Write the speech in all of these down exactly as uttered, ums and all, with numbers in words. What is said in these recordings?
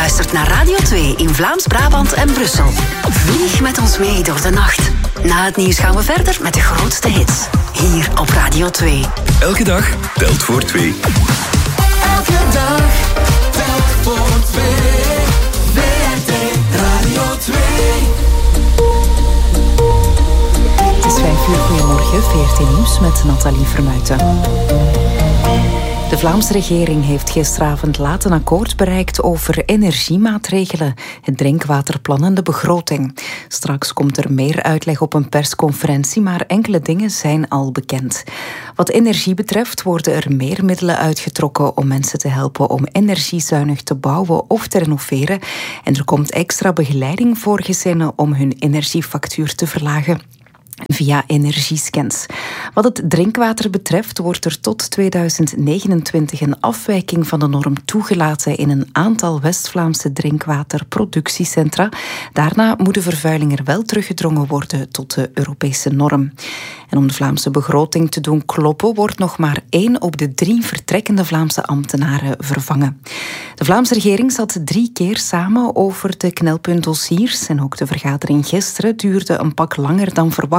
luistert naar Radio twee in Vlaams-Brabant en Brussel. Vlieg met ons mee door de nacht. Na het nieuws gaan we verder met de grootste hits. Hier op Radio twee. Elke dag telt voor twee. Elke dag telt voor twee. V R T Radio twee. Het is vijf uur, goedemorgen, V R T Nieuws met Nathalie Vermuijten. De Vlaamse regering heeft gisteravond laat een akkoord bereikt over energiemaatregelen, het drinkwaterplan en de begroting. Straks komt er meer uitleg op een persconferentie, maar enkele dingen zijn al bekend. Wat energie betreft worden er meer middelen uitgetrokken om mensen te helpen om energiezuinig te bouwen of te renoveren. En er komt extra begeleiding voor gezinnen om hun energiefactuur te verlagen via energiescans. Wat het drinkwater betreft wordt er tot tweeduizend negenentwintig een afwijking van de norm toegelaten in een aantal West-Vlaamse drinkwaterproductiecentra. Daarna moet de vervuiling er wel teruggedrongen worden tot de Europese norm. En om de Vlaamse begroting te doen kloppen, wordt nog maar één op de drie vertrekkende Vlaamse ambtenaren vervangen. De Vlaamse regering zat drie keer samen over de knelpuntdossiers en ook de vergadering gisteren duurde een pak langer dan verwacht.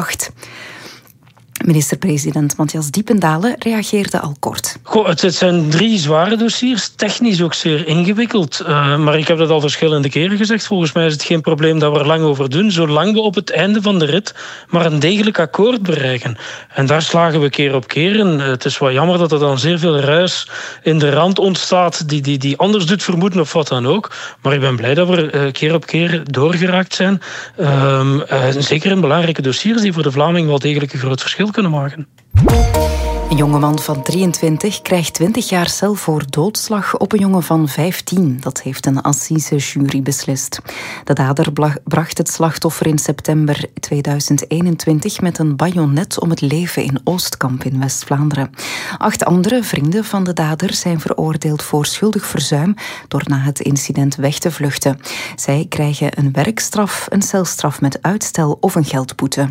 Minister-president Matthias Diependalen reageerde al kort. Goh, het zijn drie zware dossiers, technisch ook zeer ingewikkeld. Uh, maar ik heb dat al verschillende keren gezegd. Volgens mij is het geen probleem dat we er lang over doen, zolang we op het einde van de rit maar een degelijk akkoord bereiken. En daar slagen we keer op keer in. Het is wel jammer dat er dan zeer veel ruis in de rand ontstaat die, die, die anders doet vermoeden of wat dan ook. Maar ik ben blij dat we uh, keer op keer doorgeraakt zijn. Uh, uh, zeker in belangrijke dossiers die voor de Vlaming wel degelijk een groot verschil kunnen maken. Een jongeman van drieëntwintig krijgt twintig jaar cel voor doodslag op een jongen van vijftien. Dat heeft een assisejury beslist. De dader bracht het slachtoffer in september tweeduizend eenentwintig met een bajonet om het leven in Oostkamp in West-Vlaanderen. Acht andere vrienden van de dader zijn veroordeeld voor schuldig verzuim door na het incident weg te vluchten. Zij krijgen een werkstraf, een celstraf met uitstel of een geldboete.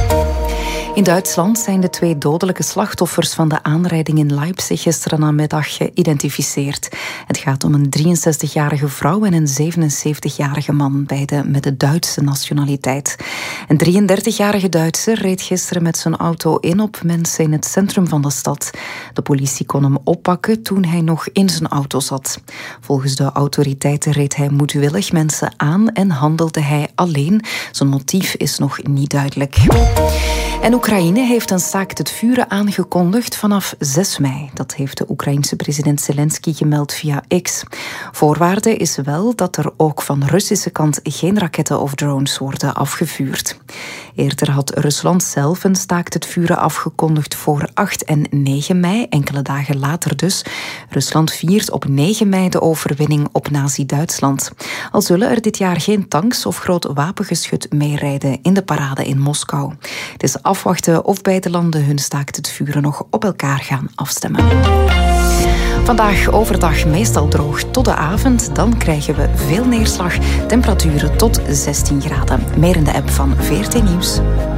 In Duitsland zijn de twee dodelijke slachtoffers van de aanrijding in Leipzig gisterenmiddag geïdentificeerd. Het gaat om een drieënzestigjarige vrouw en een zevenenzeventigjarige man, beide met de Duitse nationaliteit. Een drieëndertigjarige Duitser reed gisteren met zijn auto in op mensen in het centrum van de stad. De politie kon hem oppakken toen hij nog in zijn auto zat. Volgens de autoriteiten reed hij moedwillig mensen aan en handelde hij alleen. Zijn motief is nog niet duidelijk. En Oekraïne heeft een staakt het vuren aangekondigd vanaf zes mei. Dat heeft de Oekraïense president Zelensky gemeld via X. Voorwaarde is wel dat er ook van Russische kant geen raketten of drones worden afgevuurd. Eerder had Rusland zelf een staakt het vuren afgekondigd voor acht en negen mei, enkele dagen later dus. Rusland viert op negen mei de overwinning op Nazi-Duitsland. Al zullen er dit jaar geen tanks of groot wapengeschut meerijden in de parade in Moskou. Het is afwachten of beide landen hun staakt het vuren nog op elkaar gaan afstemmen. Vandaag overdag meestal droog tot de avond. Dan krijgen we veel neerslag. Temperaturen tot zestien graden. Meer in de app van V R T Nieuws.